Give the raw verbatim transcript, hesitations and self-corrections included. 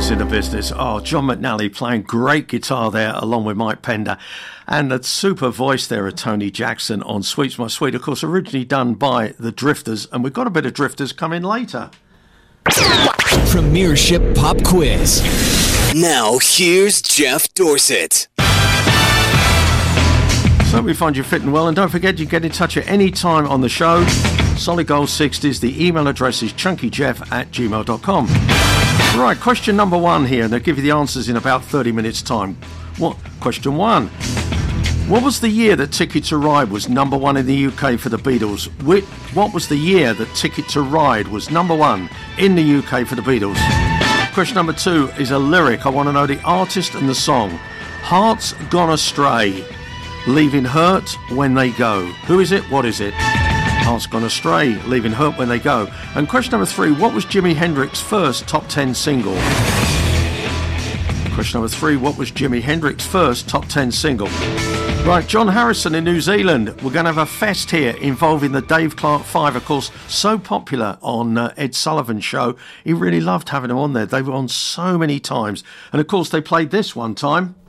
Brothers in the business. Oh, John McNally playing great guitar there along with Mike Pender. And the super voice there of Tony Jackson on Sweet's My Sweet, of course, originally done by the Drifters. And we've got a bit of Drifters coming later. Premiership Pop Quiz. Now, here's Jeff Dorset. So we find you fitting well, and don't forget you can get in touch at any time on the show. Solid Gold sixties, the email address is chunkyjeff at gmail dot com. Right, question number one here, and they'll give you the answers in about thirty minutes time. What? Question one. What was the year that Ticket to Ride was number one in the U K for the Beatles? What was the year that Ticket to Ride was number one in the U K for the Beatles? Question number two is a lyric. I want to know the artist and the song. Heart's Gone Astray, leaving hurt when they go. Who is it? What is it? Heart's Gone Astray, leaving hurt when they go. And question number three, what was Jimi Hendrix's first top ten single? Question number three, what was Jimi Hendrix's first top ten single? Right, John Harrison in New Zealand. We're going to have a fest here involving the Dave Clark Five, of course, so popular on uh, Ed Sullivan's show. He really loved having them on there. They were on so many times. And, of course, they played this one time.